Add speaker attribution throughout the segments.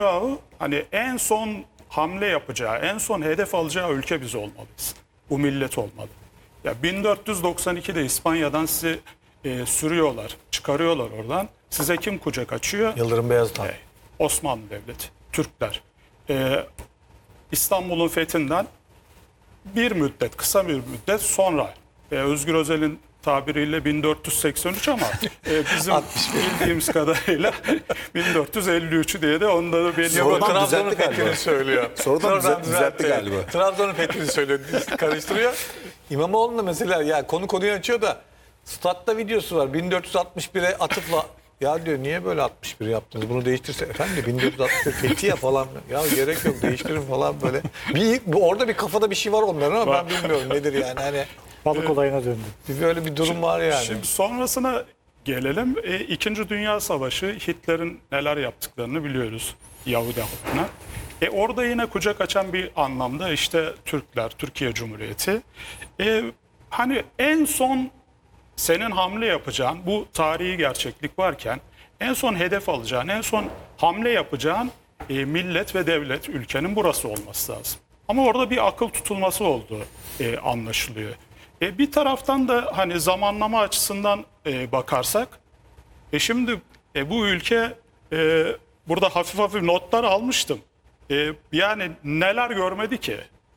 Speaker 1: hani en son hamle yapacağı, en son hedef alacağı ülke biz olmalıyız. Bu millet olmalı. Ya 1492'de İspanya'dan sizi sürüyorlar, çıkarıyorlar oradan. Size kim kucak açıyor?
Speaker 2: Yıldırım Beyazıt Han.
Speaker 1: Osmanlı Devleti, Türkler. İstanbul'un fethinden bir müddet, kısa bir müddet sonra Özgür Özel'in tabiriyle 1483 ama bizim bildiğimiz kadarıyla 1453 diye de onları belirliyor.
Speaker 2: Trabzon'un
Speaker 3: düzeltti
Speaker 2: fethini
Speaker 3: galiba.
Speaker 2: söylüyor.
Speaker 3: Sonradan düzeltti galiba.
Speaker 2: Trabzon'un fethini söylüyor. Karıştırıyor. İmamoğlu'na mesela ya konuyu açıyor da statta videosu var. 1461'e atıfla ya diyor niye böyle 61 yaptınız? Bunu değiştirse efendim 1461 fethi ya falan. Ya gerek yok değiştirin falan böyle. Orada bir kafada bir şey var onların ama ben bilmiyorum nedir yani. Hani
Speaker 4: Balık olayına döndü.
Speaker 2: böyle bir durum var yani.
Speaker 1: Şimdi sonrasına gelelim. İkinci Dünya Savaşı, Hitler'in neler yaptıklarını biliyoruz Yahudi halkına. Orada yine kucak açan bir anlamda işte Türkler, Türkiye Cumhuriyeti. Hani en son senin hamle yapacağın, bu tarihi gerçeklik varken en son hedef alacağın, en son hamle yapacağın millet ve devlet, ülkenin burası olması lazım. Ama orada bir akıl tutulması olduğu anlaşılıyor. Bir taraftan da hani zamanlama açısından bakarsak, şimdi bu ülke burada hafif hafif notlar almıştım. Yani neler görmedi ki?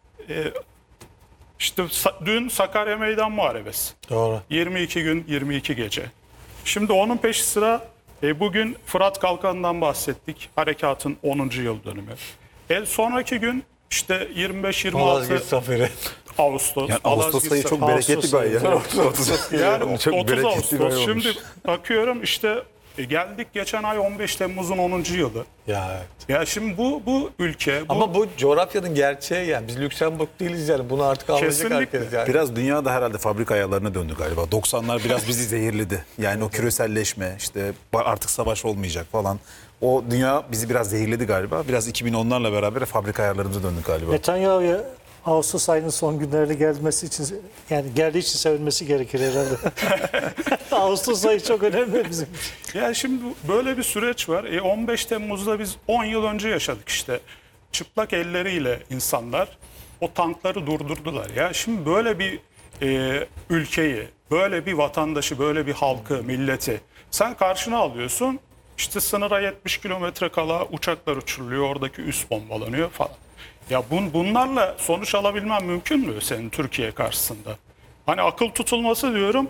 Speaker 1: İşte dün Sakarya Meydan Muharebesi.
Speaker 2: Doğru.
Speaker 1: 22 gün, 22 gece. Şimdi onun peşi sıra bugün Fırat Kalkanı'ndan bahsettik. Harekatın 10. yıl dönümü. Sonraki gün işte 25-26
Speaker 2: Malazgirt Zaferi.
Speaker 1: Ağustos.
Speaker 3: Yani Ağustos ayı çok bereketli bir ay.
Speaker 1: Yani
Speaker 3: Çok
Speaker 1: 30
Speaker 3: bereketli bir ay
Speaker 1: Ağustos.
Speaker 3: olmuş.
Speaker 1: Şimdi bakıyorum işte geldik geçen ay 15 Temmuz'un 10. yılı.
Speaker 2: Ya evet.
Speaker 1: Ya şimdi bu ülke...
Speaker 2: Ama bu coğrafyanın gerçeği yani. Biz Lüksemburg değiliz yani. Bunu artık anlayacak
Speaker 1: Kesinlikle.
Speaker 2: herkes yani.
Speaker 3: Biraz dünya da herhalde fabrika ayarlarına döndü galiba. 90'lar biraz bizi zehirledi. Yani o küreselleşme, işte artık savaş olmayacak falan. O dünya bizi biraz zehirledi galiba. Biraz 2010'larla beraber fabrika ayarlarımıza döndük galiba.
Speaker 4: Netanyahu'ya Ağustos ayının son günlerinde gelmesi için, yani geldiği için sevinmesi gerekir herhalde. Ağustos ayı çok önemli bizim için.
Speaker 1: Ya şimdi böyle bir süreç var. 15 Temmuz'da biz 10 yıl önce yaşadık işte. Çıplak elleriyle insanlar o tankları durdurdular. Ya şimdi böyle bir ülkeyi, böyle bir vatandaşı, böyle bir halkı, milleti sen karşına alıyorsun. İşte sınıra 70 kilometre kala uçaklar uçuruluyor, oradaki üs bombalanıyor falan. Ya bunlarla sonuç alabilmen mümkün mü senin Türkiye karşısında? Hani akıl tutulması diyorum,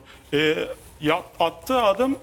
Speaker 1: attığı adım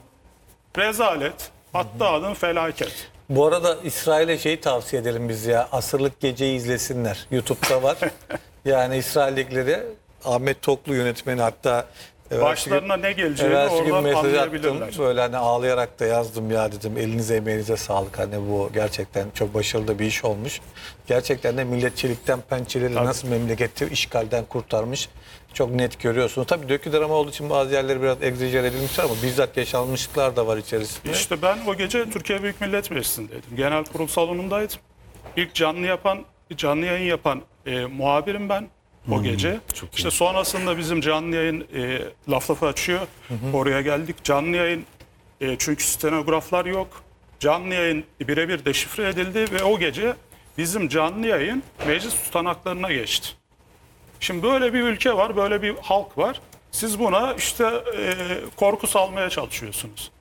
Speaker 1: rezalet, attığı adım felaket.
Speaker 2: Bu arada İsrail'e şeyi tavsiye edelim biz ya. Asırlık Gece'yi izlesinler. YouTube'da var. Yani İsraillikleri Ahmet Toklu yönetmeni hatta
Speaker 1: Başlarına ne geleceğini
Speaker 2: evvelsi gün
Speaker 1: oradan
Speaker 2: mesaj
Speaker 1: anlayabilirler.
Speaker 2: attım. Böyle hani ağlayarak da yazdım ya dedim. Elinize emeğinize sağlık. Hani bu gerçekten çok başarılı bir iş olmuş. Gerçekten de milletçilikten pençeleri nasıl memleketi işgalden kurtarmış. Çok net görüyorsunuz. Tabii dökü drama olduğu için bazı yerleri biraz egzajer edilmişler ama bizzat yaşanmışlıklar da var içerisinde.
Speaker 1: İşte ben o gece Türkiye Büyük Millet Meclisi'ndeydim. Genel kurul salonundaydım. İlk canlı yayın yapan muhabirim ben o gece. İşte sonrasında bizim canlı yayın lafı açıyor. Oraya geldik. Canlı yayın çünkü stenograflar yok. Canlı yayın birebir deşifre edildi ve o gece bizim canlı yayın meclis tutanaklarına geçti. Şimdi böyle bir ülke var, böyle bir halk var. Siz buna işte korku salmaya çalışıyorsunuz.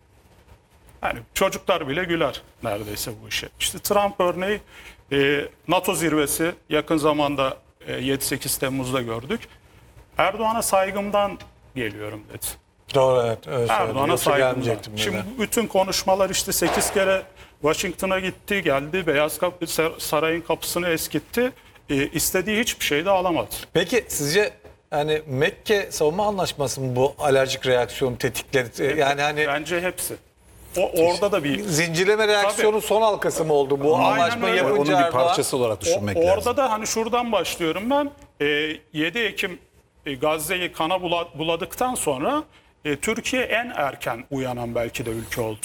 Speaker 1: Yani çocuklar bile güler neredeyse bu işe. İşte Trump örneği NATO zirvesi yakın zamanda 7-8 Temmuz'da gördük. Erdoğan'a saygımdan geliyorum dedi.
Speaker 2: Doğru evet. Öyle
Speaker 1: Erdoğan'a saygımdan. Şimdi bütün konuşmalar işte 8 kere Washington'a gitti, geldi. Beyaz Saray'ın kapısını eskitti. İstediği hiçbir şey de alamadı.
Speaker 2: Peki sizce hani Mekke savunma anlaşması mı bu alerjik reaksiyon tetikledi? Yani hani
Speaker 1: Bence hepsi. Orada da bir
Speaker 2: zincirleme reaksiyonun son halkası mı oldu bu
Speaker 1: Aynen
Speaker 2: anlaşma
Speaker 1: öyle.
Speaker 2: yapınca
Speaker 3: Onun bir
Speaker 2: Erdoğan?
Speaker 3: parçası olarak düşünmek lazım.
Speaker 1: Orada da hani şuradan başlıyorum ben. 7 Ekim Gazze'yi kana buladıktan sonra Türkiye en erken uyanan belki de ülke oldu.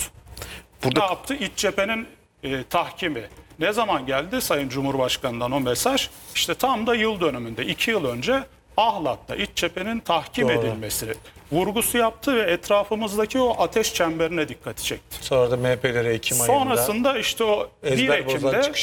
Speaker 1: Ne yaptı? İç cephenin tahkimi. Ne zaman geldi Sayın Cumhurbaşkanı'ndan o mesaj? İşte tam da yıl dönümünde 2 yıl önce Ahlat'ta iç cephenin tahkim edilmesi vurgusu yaptı ve etrafımızdaki o ateş çemberine dikkati çekti.
Speaker 2: Sonra da MHP'lere Ekim ayında
Speaker 1: Sonrasında işte o 1
Speaker 2: ezber bozan
Speaker 1: Ekim'de